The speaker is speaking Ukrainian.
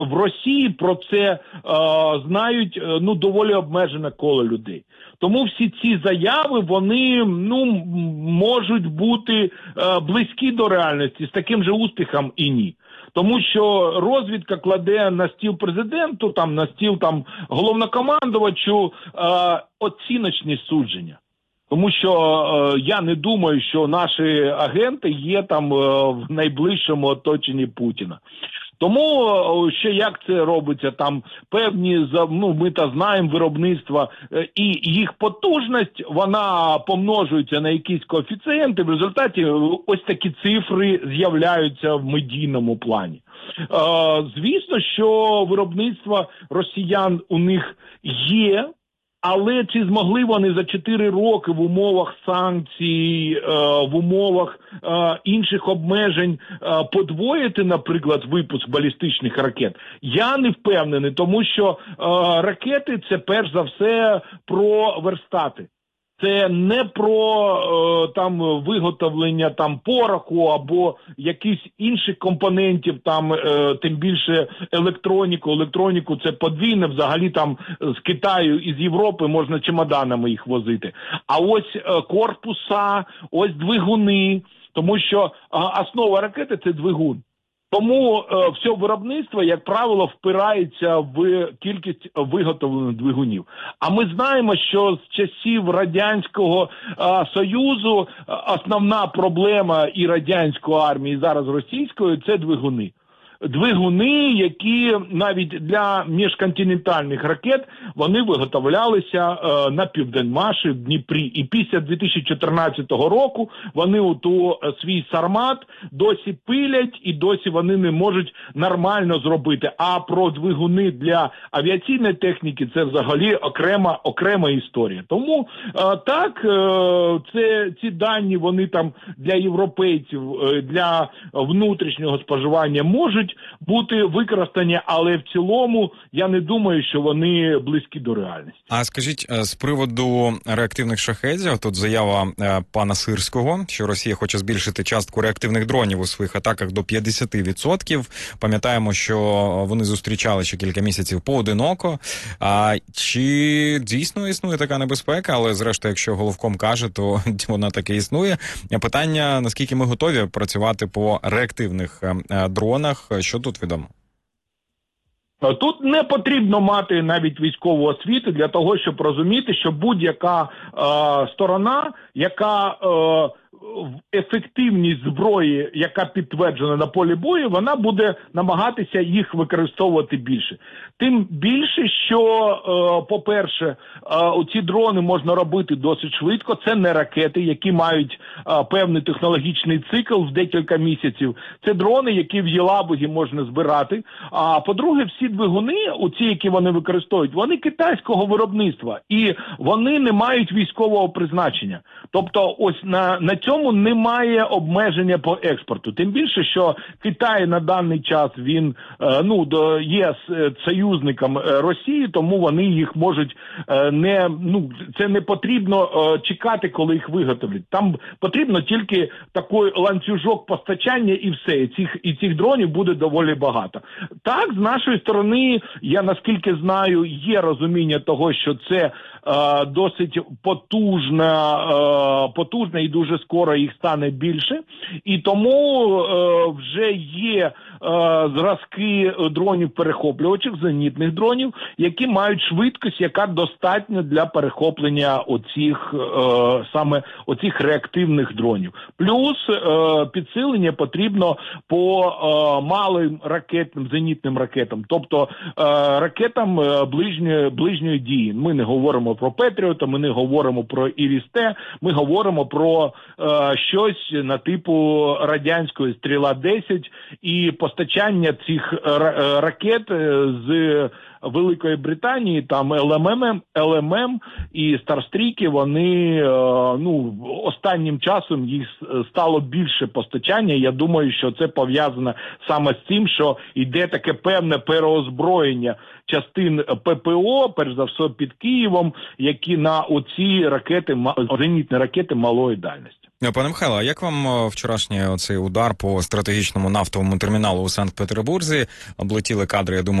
в Росії про це знають доволі обмежене коло людей. Тому всі ці заяви, вони можуть бути близькі до реальності, з таким же успіхом і ні. Тому що розвідка кладе на стіл президенту, на стіл головнокомандувачу оціночні судження. Тому що я не думаю, що наші агенти є в найближчому оточенні Путіна. Тому ще як це робиться, певні, ми знаємо виробництва, і їх потужність, вона помножується на якісь коефіцієнти, в результаті ось такі цифри з'являються в медійному плані. Звісно, що виробництво росіян у них є, але чи змогли вони за 4 роки в умовах санкцій, в умовах інших обмежень подвоїти, наприклад, випуск балістичних ракет? Я не впевнений, тому що ракети – це перш за все про верстати. Це не про виготовлення пороху або якихось інших компонентів, тим більше електроніку. Електроніку це подвійне, взагалі з Китаю і з Європи можна чемоданами їх возити. А ось корпуса, ось двигуни, тому що основа ракети – це двигун. Тому все виробництво, як правило, впирається в кількість виготовлених двигунів. А ми знаємо, що з часів Радянського Союзу основна проблема і радянської армії, і зараз російської – це двигуни. Двигуни, які навіть для міжконтинентальних ракет, вони виготовлялися на Південмаші, в Дніпрі. І після 2014 року вони свій «Сармат» досі пилять, і досі вони не можуть нормально зробити. А про двигуни для авіаційної техніки – це взагалі окрема історія. Тому ці дані, вони для європейців, для внутрішнього споживання можуть бути використані, але в цілому я не думаю, що вони близькі до реальності. А скажіть, з приводу реактивних шахедів, тут заява пана Сирського, що Росія хоче збільшити частку реактивних дронів у своїх атаках до 50%. Пам'ятаємо, що вони зустрічали ще кілька місяців поодиноко. Чи дійсно існує така небезпека? Але зрештою, якщо Головком каже, то вона таки існує. Питання, наскільки ми готові працювати по реактивних дронах? Що тут відомо? Тут не потрібно мати навіть військову освіту для того, щоб розуміти, що будь-яка сторона, яка ефективність зброї, яка підтверджена на полі бою, вона буде намагатися їх використовувати більше. Тим більше, що, по-перше, ці дрони можна робити досить швидко. Це не ракети, які мають певний технологічний цикл в декілька місяців. Це дрони, які в Єлабугі можна збирати. А по-друге, всі двигуни, які вони використовують, вони китайського виробництва. І вони не мають військового призначення. Тобто, ось на цьому немає обмеження по експорту. Тим більше, що Китай на даний час, він є союзником Росії, тому вони їх можуть це не потрібно чекати, коли їх виготовлять. Там потрібно тільки такий ланцюжок постачання і все. І цих дронів буде доволі багато. Так, з нашої сторони, я наскільки знаю, є розуміння того, що це досить потужна і дуже скоро їх стане більше. І тому вже є зразки дронів-перехоплювачів, зенітних дронів, які мають швидкість, яка достатня для перехоплення оцих реактивних дронів. Плюс підсилення потрібно по малим ракетним, зенітним ракетам, тобто ракетам ближньої дії. Ми не говоримо про Петріота, ми не говоримо про Іріс-Т, ми говоримо про щось на типу радянської «Стріла-10», і постачання цих ракет з Великої Британії, ЛММ і Старстріки, вони останнім часом їх стало більше постачання. Я думаю, що це пов'язано саме з тим, що йде таке певне переозброєння частин ППО, перш за все під Києвом, які на оці ракети, зенітні ракети малої дальності. Пане Михайло, а як вам вчорашній оцей удар по стратегічному нафтовому терміналу у Санкт-Петербурзі? Облетіли кадри, я думаю,